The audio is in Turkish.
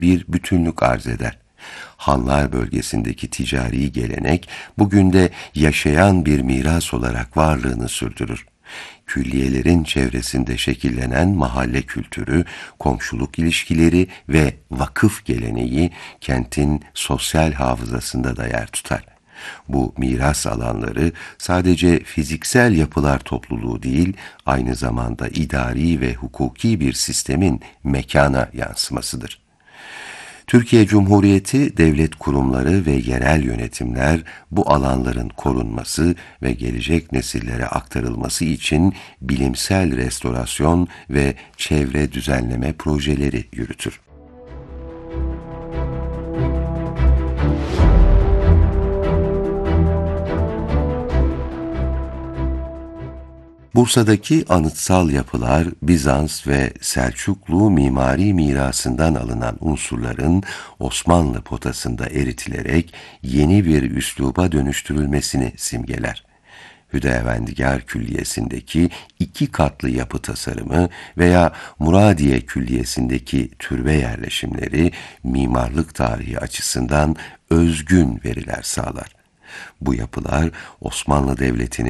bir bütünlük arz eder. Hanlar bölgesindeki ticari gelenek bugün de yaşayan bir miras olarak varlığını sürdürür. Külliyelerin çevresinde şekillenen mahalle kültürü, komşuluk ilişkileri ve vakıf geleneği kentin sosyal hafızasında da yer tutar. Bu miras alanları sadece fiziksel yapılar topluluğu değil, aynı zamanda idari ve hukuki bir sistemin mekana yansımasıdır. Türkiye Cumhuriyeti devlet kurumları ve yerel yönetimler bu alanların korunması ve gelecek nesillere aktarılması için bilimsel restorasyon ve çevre düzenleme projeleri yürütür. Bursa'daki anıtsal yapılar, Bizans ve Selçuklu mimari mirasından alınan unsurların Osmanlı potasında eritilerek yeni bir üsluba dönüştürülmesini simgeler. Hüdavendigar Külliyesi'ndeki 2 katlı yapı tasarımı veya Muradiye Külliyesi'ndeki türbe yerleşimleri mimarlık tarihi açısından özgün veriler sağlar. Bu yapılar Osmanlı Devleti'nin